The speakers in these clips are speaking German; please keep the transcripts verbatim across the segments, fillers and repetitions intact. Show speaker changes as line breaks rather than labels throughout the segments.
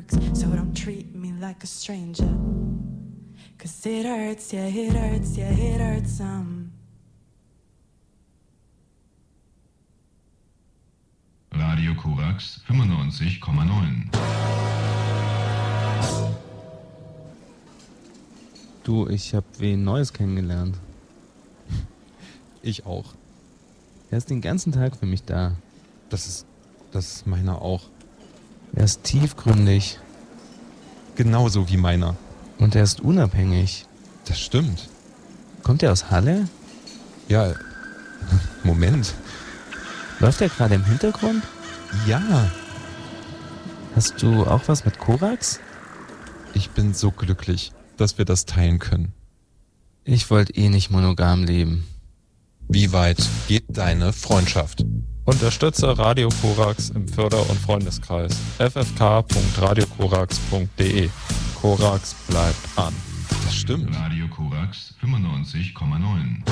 works, so don't treat me like a stranger. Cause it hurts, yeah, it hurts, yeah, it hurts some.
Radio Korax fünfundneunzig Komma neun.
Du, ich hab wen Neues kennengelernt.
Ich auch.
Er ist den ganzen Tag für mich da.
Das ist, das ist meiner auch.
Er ist tiefgründig.
Genauso wie meiner.
Und er ist unabhängig.
Das stimmt.
Kommt er aus Halle?
Ja, Moment.
Läuft er gerade im Hintergrund?
Ja.
Hast du auch was mit Korax?
Ich bin so glücklich, dass wir das teilen können.
Ich wollte eh nicht monogam leben.
Wie weit geht deine Freundschaft?
Unterstütze Radio Korax im Förder- und Freundeskreis. f f k punkt radio korax punkt d e. Korax bleibt an.
Das stimmt.
Radio Korax fünfundneunzig Komma neun.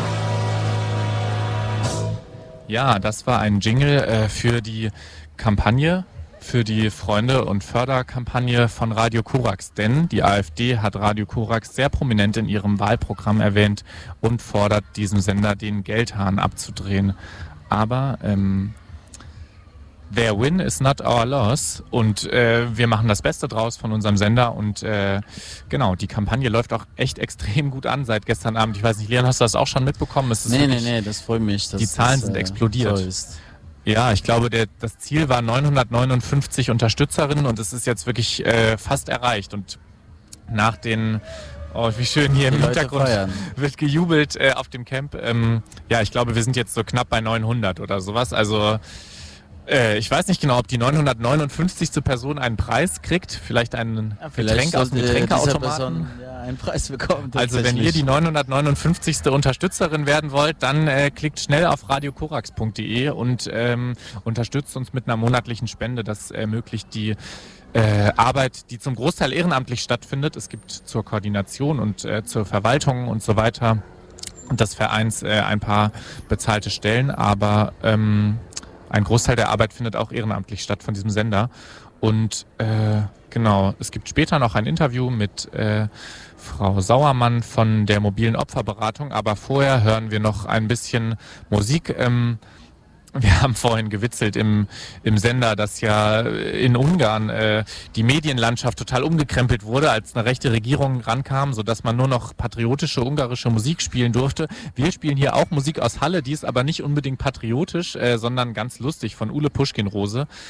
Ja, das war ein Jingle äh, für die Kampagne, für die Freunde- und Förderkampagne von Radio Korax. Denn die AfD hat Radio Korax sehr prominent in ihrem Wahlprogramm erwähnt und fordert diesem Sender den Geldhahn abzudrehen. Aber ähm, their win is not our loss und äh, wir machen das Beste draus von unserem Sender und äh, genau, die Kampagne läuft auch echt extrem gut an seit gestern Abend. Ich weiß nicht, Leon, hast du das auch schon mitbekommen? Es ist
nee, nee,
wirklich,
nee, das freut mich. Dass
die Zahlen
das,
sind
äh,
explodiert.
So ist.
Ja, ich glaube, der, das Ziel war neunhundertneunundfünfzig Unterstützerinnen und es ist jetzt wirklich äh, fast erreicht und nach den Oh, wie schön hier
Die
im
Leute
Hintergrund
feiern.
wird gejubelt äh, auf dem Camp. Ähm, ja, ich glaube, wir sind jetzt so knapp bei neunhundert oder sowas. Also äh, ich weiß nicht genau, ob die neunhundertneunundfünfzigste Person einen Preis kriegt. Vielleicht einen
Ja, vielleicht
Getränk aus dem
sollte diese
Getränkeautomaten.
Person ja, einen Preis bekommen.
Also wenn ihr
tatsächlich.
die neunhundertneunundfünfzigste Unterstützerin werden wollt, dann äh, klickt schnell auf radio korax punkt d e und ähm, unterstützt uns mit einer monatlichen Spende. Das ermöglicht die Äh, Arbeit, die zum Großteil ehrenamtlich stattfindet. Es gibt zur Koordination und äh, zur Verwaltung und so weiter und des Vereins äh, ein paar bezahlte Stellen, aber ähm, ein Großteil der Arbeit findet auch ehrenamtlich statt von diesem Sender. Und äh, genau, es gibt später noch ein Interview mit äh, Frau Sauermann von der mobilen Opferberatung, aber vorher hören wir noch ein bisschen Musik. Ähm, Wir haben vorhin gewitzelt im, im Sender, dass ja in Ungarn äh, die Medienlandschaft total umgekrempelt wurde, als eine rechte Regierung rankam, sodass man nur noch patriotische ungarische Musik spielen durfte. Wir spielen hier auch Musik aus Halle, die ist aber nicht unbedingt patriotisch, äh, sondern ganz lustig von Ule Puschkin-Rose.